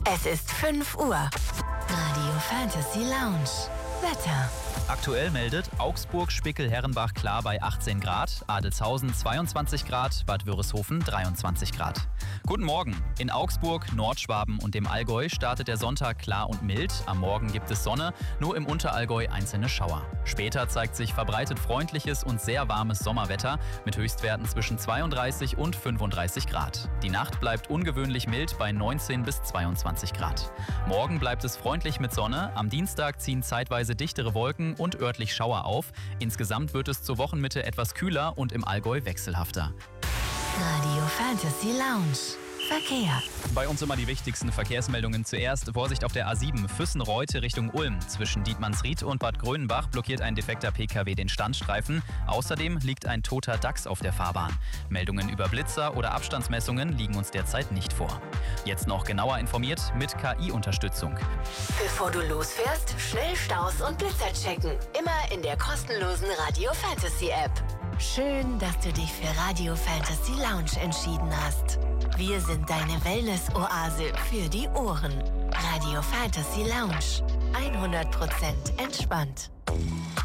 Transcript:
Es ist 5 Uhr. Radio Fantasy Lounge. Wetter. Aktuell meldet Augsburg, Spickel, Herrenbach klar bei 18 Grad, Adelzhausen 22 Grad, Bad Wörishofen 23 Grad. Guten Morgen. In Augsburg, Nordschwaben und dem Allgäu startet der Sonntag klar und mild. Am Morgen gibt es Sonne, nur im Unterallgäu einzelne Schauer. Später zeigt sich verbreitet freundliches und sehr warmes Sommerwetter mit Höchstwerten zwischen 32 und 35 Grad. Die Nacht bleibt ungewöhnlich mild bei 19 bis 22 Grad. Morgen bleibt es freundlich mit Sonne. Am Dienstag ziehen zeitweise dichtere Wolken und örtlich Schauer auf. Insgesamt wird es zur Wochenmitte etwas kühler und im Allgäu wechselhafter. Radio Fantasy Lounge. Verkehr. Bei uns immer die wichtigsten Verkehrsmeldungen zuerst. Vorsicht auf der A7 Füssen-Reute Richtung Ulm. Zwischen Dietmannsried und Bad Grönenbach blockiert ein defekter Pkw den Standstreifen. Außerdem liegt ein toter Dachs auf der Fahrbahn. Meldungen über Blitzer oder Abstandsmessungen liegen uns derzeit nicht vor. Jetzt noch genauer informiert mit KI-Unterstützung. Bevor du losfährst, schnell Staus und Blitzer checken. Immer in der kostenlosen Radio Fantasy App. Schön, dass du dich für Radio Fantasy Lounge entschieden hast. Wir sind deine Wellness-Oase für die Ohren. Radio Fantasy Lounge. 100% entspannt.